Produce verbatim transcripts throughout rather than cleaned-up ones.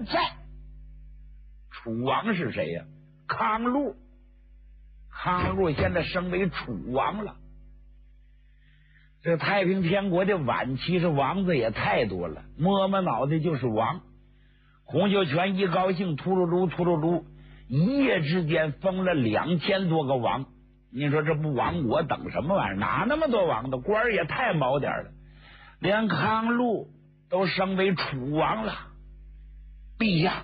在。楚王是谁呀、啊？康禄。康禄现在升为楚王了。这太平天国的晚期是王子也太多了，摸摸脑袋就是王。洪秀全一高兴，秃噜噜秃噜噜，一夜之间封了两千多个王。你说这不亡国等什么玩意儿？哪那么多王的？官儿也太毛点了。连康禄都升为楚王了。陛下，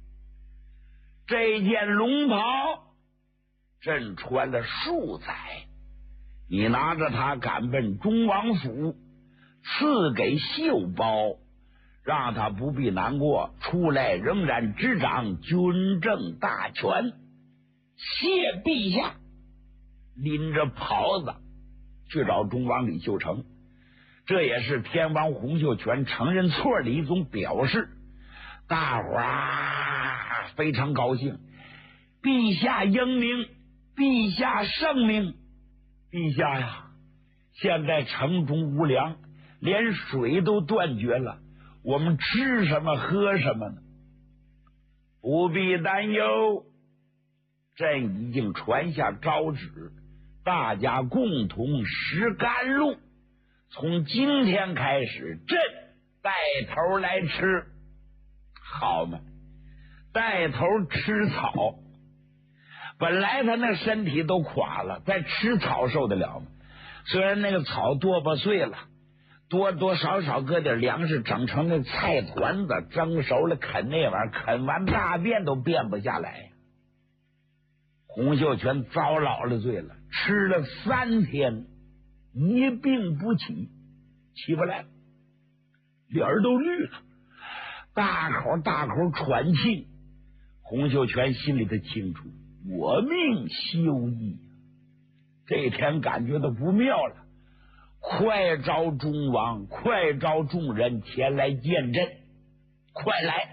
这件龙袍朕穿了数载，你拿着它赶奔中王府，赐给秀包，让他不必难过，出来仍然执掌军政大权。谢陛下。拎着袍子去找中王李秀成，这也是天王洪秀全承认错的一种表示。大伙儿非常高兴，陛下英明，陛下圣明。陛下呀，现在城中无粮，连水都断绝了，我们吃什么喝什么呢？不必担忧，朕已经传下诏旨，大家共同食甘露。从今天开始，朕带头来吃。好嘛，带头吃草。本来他那身体都垮了，再吃草受得了吗？虽然那个草剁吧碎了，多多少少搁点粮食整成那菜团子，蒸熟了啃那玩意儿，啃完大便都便不下来。洪秀全遭老了罪了，吃了三天一病不起，起不来，脸儿都绿了，大口大口喘气。洪秀全心里头清楚，我命休矣。这天感觉到不妙了，快召中王，快召众人前来见朕，快来！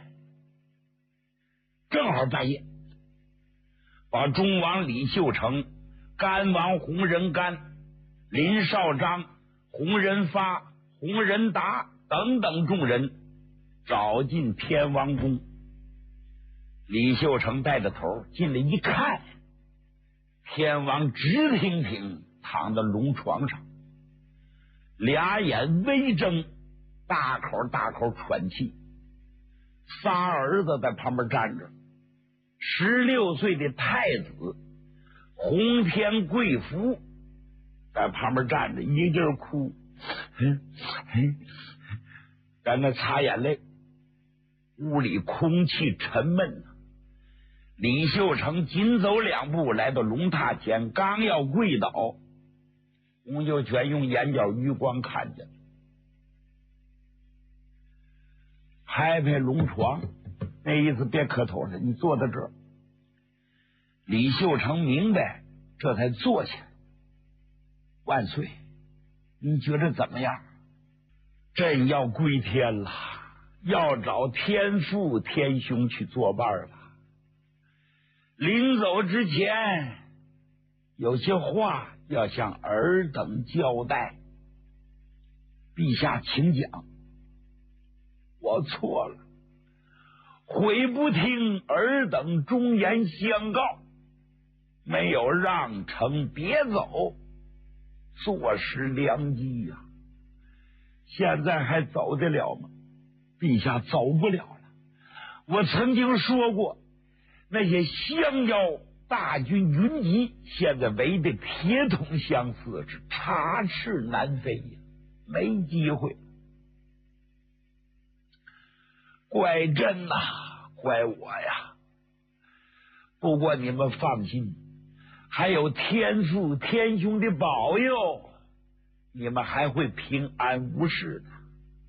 正好半夜，把中王李秀成、干王洪仁玕、林少章、洪仁发、洪仁达等等众人找进天王宫。李秀成带着头进来一看，天王直挺挺躺在龙床上，俩眼微睁，大口大口喘气。仨儿子在旁边站着，十六岁的太子洪天贵福在旁边站着，一劲儿哭，在那擦眼泪。屋里空气沉闷。李秀成紧走两步来到龙榻前，刚要跪倒，洪秀全用眼角余光看见，拍拍龙床，那意思别磕头了，你坐在这儿。李秀成明白，这才坐下来。万岁，你觉得怎么样？朕要归天了，要找天父天兄去作伴了。临走之前，有些话要向尔等交代。陛下请讲。我错了，悔不听尔等忠言相告，没有让城别走，坐失良机呀、啊！现在还走得了吗？陛下走不了了。我曾经说过，那些降妖大军云集，现在围得铁桶相似，是插翅难飞呀，没机会。怪朕呐、啊，怪我呀！不过你们放心，还有天父天兄的保佑，你们还会平安无事的。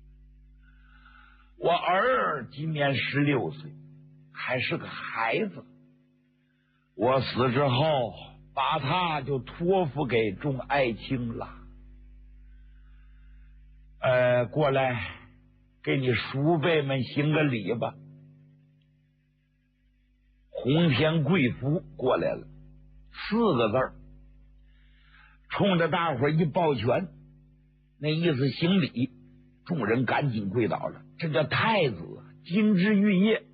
我儿今年十六岁，还是个孩子。我死之后，把他就托付给众爱卿了。呃，过来给你叔辈们行个礼吧。洪天贵福过来了，四个字儿，冲着大伙儿一抱拳，那意思行礼。众人赶紧跪倒了。这叫太子金枝玉叶，